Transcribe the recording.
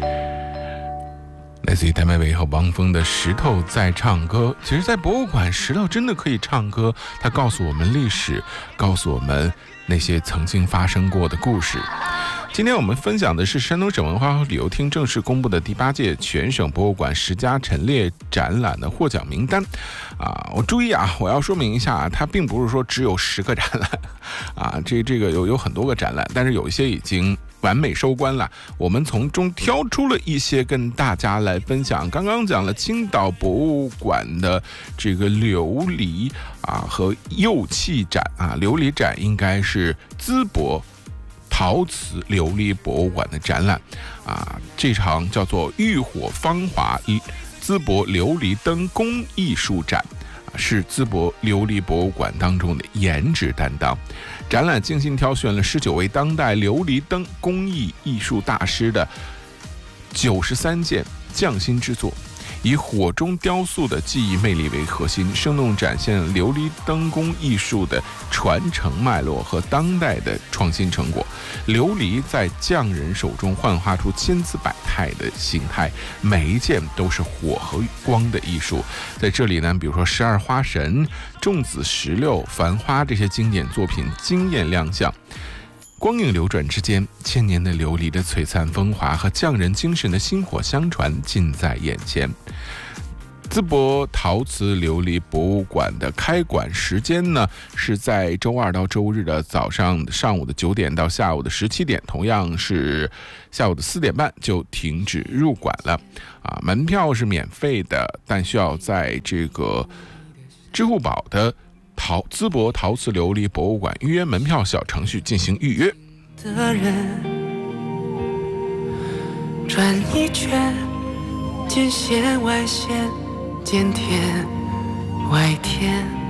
来自于谭维维和汪峰的《石头在唱歌》。其实在博物馆，石头真的可以唱歌，它告诉我们历史，告诉我们那些曾经发生过的故事。今天我们分享的是山东省文化和旅游厅正式公布的第8届全省博物馆10佳陈列展览的获奖名单。我注意我要说明一下它并不是说只有10个展览这个有很多个展览，但是有一些已经完美收官了。我们从中挑出了一些跟大家来分享。刚刚讲了青岛博物馆的这个琉璃和釉器展琉璃展应该是淄博陶瓷琉璃博物馆的展览这场叫做浴火芳华淄博琉璃灯工艺术展是淄博琉璃博物馆当中的颜值担当。展览精心挑选了19位当代琉璃灯工艺艺术大师的93件匠心之作，以火中雕塑的技艺魅力为核心，生动展现了琉璃灯工艺术的传承脉络和当代的创新成果。琉璃在匠人手中幻化出千姿百态的形态，每一件都是火和光的艺术。在这里呢，比如说12花神、仲子石榴、繁花这些经典作品惊艳亮相。光影流转之间，千年的琉璃的璀璨风华和匠人精神的薪火相传近在眼前。淄博陶瓷琉璃博物馆的开馆时间呢，是在周2到周日的上午的9点到下午的17点，同样是下午的4点半就停止入馆了门票是免费的，但需要在这个支付宝的淄博陶瓷琉璃博物馆预约门票小程序进行预约。 的人转一圈，见线外线，见天外天。